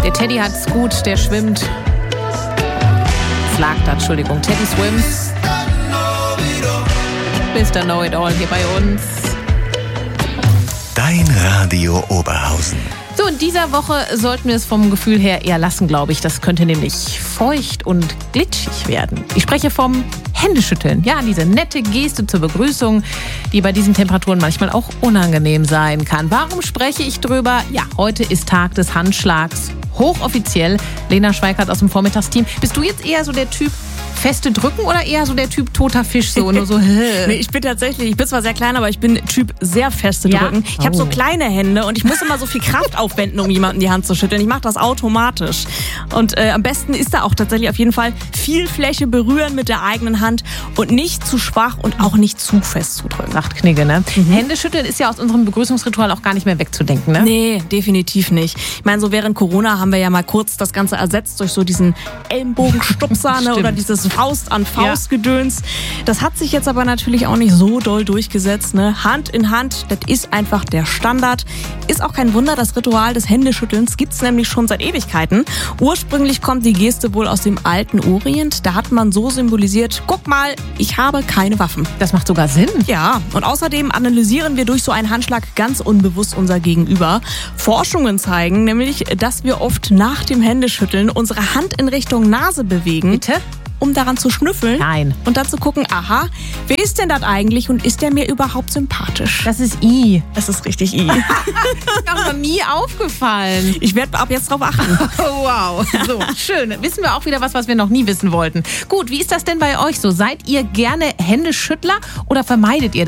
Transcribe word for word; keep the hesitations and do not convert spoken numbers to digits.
Der Teddy hat's gut, der schwimmt. Slagt, Entschuldigung. Teddy swims. Mister Know-it-all hier bei uns. Dein Radio Oberhausen. So, in dieser Woche sollten wir es vom Gefühl her eher lassen, glaube ich. Das könnte nämlich feucht und glitschig werden. Ich spreche vom Händeschütteln. Ja, diese nette Geste zur Begrüßung, die bei diesen Temperaturen manchmal auch unangenehm sein kann. Warum spreche ich drüber? Ja, heute ist Tag des Handschlags. Hochoffiziell. Lena Schweikart aus dem Vormittagsteam. Bist du jetzt eher so der Typ feste drücken oder eher so der Typ toter Fisch? So, nur so, nee, ich bin tatsächlich, ich bin zwar sehr klein, aber ich bin Typ sehr feste Ja? drücken. Ich habe Oh. so kleine Hände und ich muss immer so viel Kraft aufwenden, um jemanden die Hand zu schütteln. Ich mache das automatisch. Und äh, am besten ist da auch tatsächlich auf jeden Fall viel Fläche berühren mit der eigenen Hand und nicht zu schwach und auch nicht zu fest zu drücken. sagt Knigge, ne? Händeschütteln ist ja aus unserem Begrüßungsritual auch gar nicht mehr wegzudenken, ne? Nee, definitiv nicht. Ich meine, so während Corona haben wir ja mal kurz das Ganze ersetzt durch so diesen Ellenbogenstupser ne, Stimmt. oder dieses Faust an Faust Gedöns. Das hat sich jetzt aber natürlich auch nicht so doll durchgesetzt. Ne? Hand in Hand, das ist einfach der Standard. Ist auch kein Wunder, das Ritual des Händeschüttelns gibt's nämlich schon seit Ewigkeiten. Ursprünglich kommt die Geste wohl aus dem alten Orient. Da hat man so symbolisiert, guck mal, ich habe keine Waffen. Das macht sogar Sinn. Ja, und außerdem analysieren wir durch so einen Handschlag ganz unbewusst unser Gegenüber. Forschungen zeigen nämlich, dass wir oft nach dem Händeschütteln unsere Hand in Richtung Nase bewegen. Bitte? Um daran zu schnüffeln. Nein. Und dann zu gucken, aha, wer ist denn das eigentlich und ist der mir überhaupt sympathisch? Das ist I. Das ist richtig I. Das ist mir noch nie aufgefallen. Ich werde ab jetzt drauf achten. Oh, wow. So, schön. Wissen wir auch wieder was, was wir noch nie wissen wollten. Gut, wie ist das denn bei euch so? Seid ihr gerne Händeschüttler oder vermeidet ihr das?